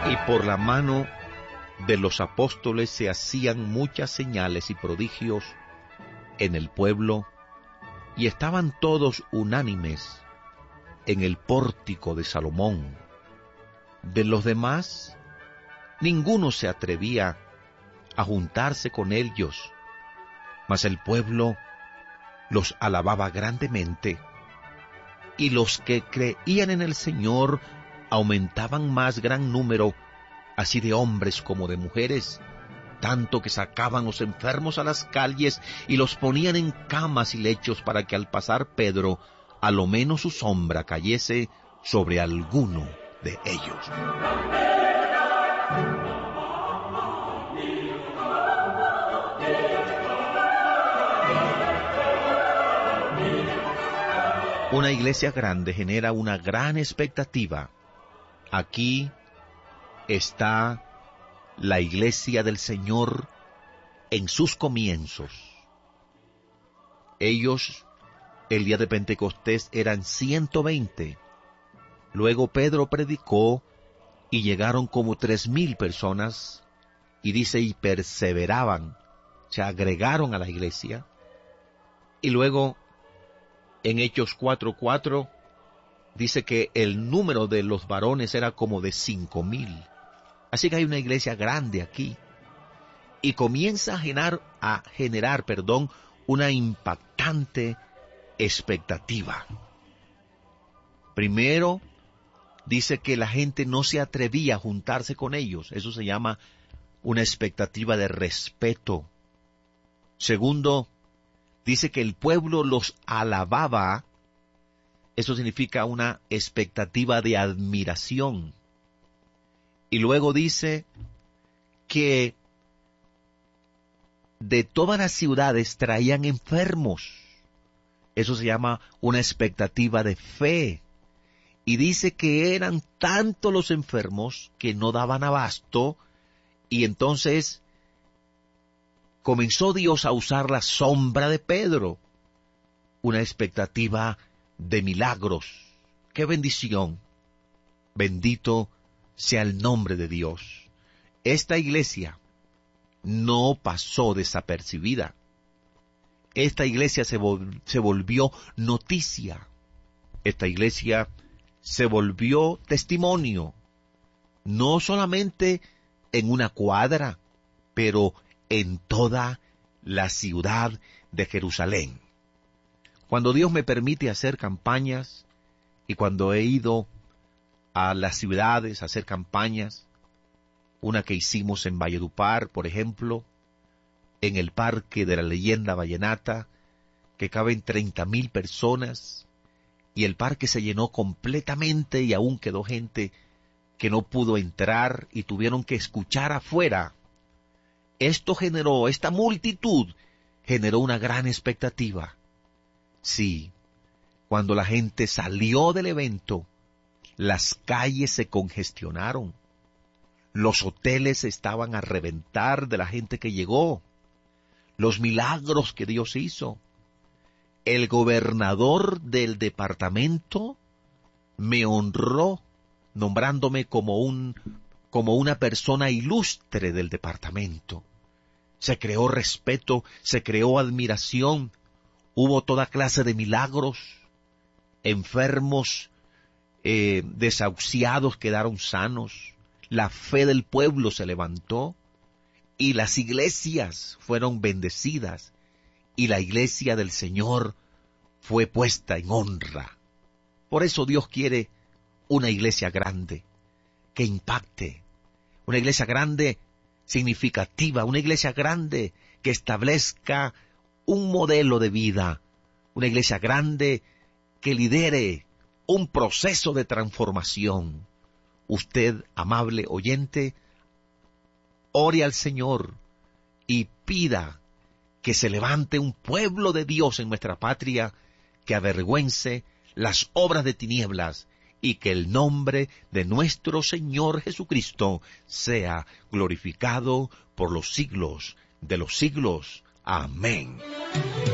Y por la mano de los apóstoles se hacían muchas señales y prodigios en el pueblo, y estaban todos unánimes en el pórtico de Salomón. De los demás, ninguno se atrevía a juntarse con ellos, mas el pueblo los alababa grandemente, y los que creían en el Señor aumentaban más gran número, así de hombres como de mujeres, tanto que sacaban los enfermos a las calles y los ponían en camas y lechos para que al pasar Pedro, a lo menos su sombra cayese sobre alguno de ellos. Una iglesia grande genera una gran expectativa. Aquí está la iglesia del Señor en sus comienzos. Ellos, el día de Pentecostés, eran 120. Luego Pedro predicó y llegaron como 3,000 personas, y dice, y perseveraban, se agregaron a la iglesia. Y luego, en Hechos 4:4, dice que el número de los varones era como de 5,000. Así que hay una iglesia grande aquí. Y comienza a generar una impactante expectativa. Primero, dice que la gente no se atrevía a juntarse con ellos. Eso se llama una expectativa de respeto. Segundo, dice que el pueblo los alababa. Eso significa una expectativa de admiración. Y luego dice que de todas las ciudades traían enfermos. Eso se llama una expectativa de fe. Y dice que eran tantos los enfermos que no daban abasto, y entonces comenzó Dios a usar la sombra de Pedro. Una expectativa de milagros. ¡Qué bendición! Bendito sea el nombre de Dios. Esta iglesia no pasó desapercibida. Esta iglesia se volvió noticia. Esta iglesia se volvió testimonio, no solamente en una cuadra, pero en toda la ciudad de Jerusalén. Cuando Dios me permite hacer campañas, y cuando he ido a las ciudades a hacer campañas, una que hicimos en Valledupar, por ejemplo, en el Parque de la Leyenda Vallenata, que caben 30,000 personas, y el parque se llenó completamente, y aún quedó gente que no pudo entrar y tuvieron que escuchar afuera. Esta multitud generó una gran expectativa. Sí, cuando la gente salió del evento, las calles se congestionaron. Los hoteles estaban a reventar de la gente que llegó. Los milagros que Dios hizo. El gobernador del departamento me honró nombrándome como una persona ilustre del departamento. Se creó respeto, se creó admiración. Hubo toda clase de milagros. Enfermos, desahuciados quedaron sanos. La fe del pueblo se levantó. Y las iglesias fueron bendecidas. Y la iglesia del Señor fue puesta en honra. Por eso Dios quiere una iglesia grande, que impacte. Una iglesia grande, significativa. Una iglesia grande que establezca un modelo de vida. Una iglesia grande que lidere un proceso de transformación. Usted, amable oyente, ore al Señor y pida que se levante un pueblo de Dios en nuestra patria que avergüence las obras de tinieblas y que el nombre de nuestro Señor Jesucristo sea glorificado por los siglos de los siglos. Amén.